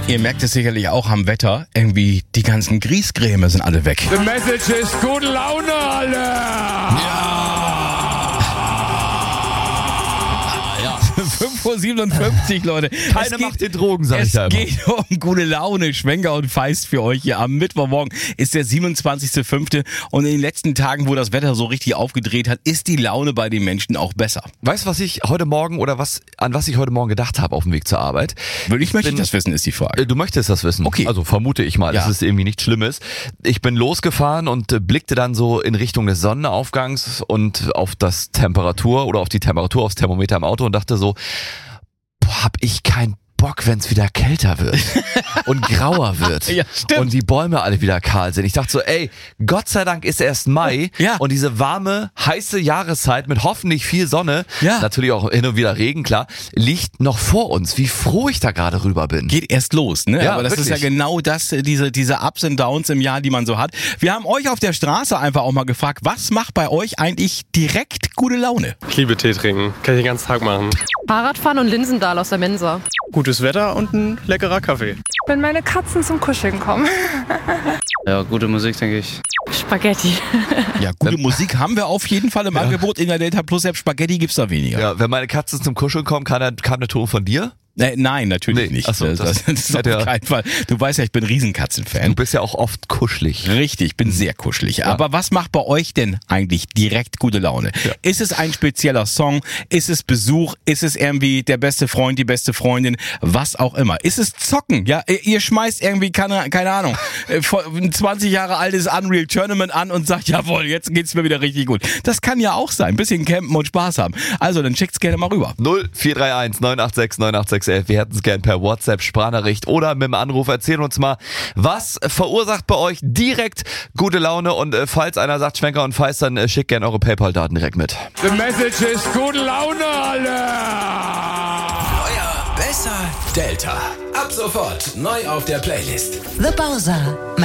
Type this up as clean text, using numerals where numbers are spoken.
Ihr merkt es sicherlich auch am Wetter. Irgendwie die ganzen Grießcreme sind alle weg. The message is gute Laune, alle! 5:57 Uhr, Leute. Keine Macht den Drogen, sag ich da immer. Es geht um gute Laune, Schwenker und Feist für euch hier. Am Mittwochmorgen ist der 27.05. und in den letzten Tagen, wo das Wetter so richtig aufgedreht hat, ist die Laune bei den Menschen auch besser. Weißt du, was ich heute Morgen an was ich heute Morgen gedacht habe auf dem Weg zur Arbeit? Möchte ich das wissen, ist die Frage. Du möchtest das wissen. Okay. Also vermute ich mal, dass es irgendwie nichts Schlimmes. Ich bin losgefahren und blickte dann so in Richtung des Sonnenaufgangs und auf die Temperatur aufs Thermometer im Auto und dachte so, hab ich keinen Bock, wenn es wieder kälter wird und grauer wird Ja, stimmt. und die Bäume alle wieder kahl sind. Ich dachte so, ey, Gott sei Dank ist erst Mai und diese warme, heiße Jahreszeit mit hoffentlich viel Sonne, natürlich auch hin und wieder Regen, klar, liegt noch vor uns. Wie froh ich da gerade rüber bin. Geht erst los, ne? Ja, aber das wirklich. ist ja genau das, diese Ups und Downs im Jahr, die man so hat. Wir haben euch auf der Straße einfach auch mal gefragt, was macht bei euch eigentlich direkt gute Laune? Ich liebe Tee trinken. Kann ich den ganzen Tag machen. Fahrradfahren und Linsendahl aus der Mensa. Gutes Wetter und ein leckerer Kaffee. Wenn meine Katzen zum Kuscheln kommen. Ja, gute Musik, denke ich. Spaghetti. Ja, gute Musik haben wir auf jeden Fall im Angebot in der Delta Plus App. Spaghetti gibt's da weniger. Ja, wenn meine Katzen zum Kuscheln kommen, kam der Ton von dir? Nein, natürlich nicht. Ach so, das ist auf keinen Fall. Du weißt ja, ich bin Riesenkatzenfan. Du bist ja auch oft kuschelig. Richtig, ich bin sehr kuschelig. Ja. Aber was macht bei euch denn eigentlich direkt gute Laune? Ja. Ist es ein spezieller Song? Ist es Besuch? Ist es irgendwie der beste Freund, die beste Freundin? Was auch immer. Ist es Zocken? Ja, ihr schmeißt irgendwie, keine Ahnung, ein 20 Jahre altes Unreal Tournament an und sagt, jawohl, jetzt geht's mir wieder richtig gut. Das kann ja auch sein. Ein bisschen campen und Spaß haben. Also, dann schickt's gerne mal rüber. 0431 986 98611. Wir hätten es gern per WhatsApp, Sprachnachricht oder mit dem Anruf. Erzählen uns mal, was verursacht bei euch direkt gute Laune? Und falls einer sagt Schwenker und Feist, dann schickt gerne eure PayPal-Daten direkt mit. The message is gute Laune, alle! Neuer, besser, Delta. Ab sofort neu auf der Playlist. The Bowser.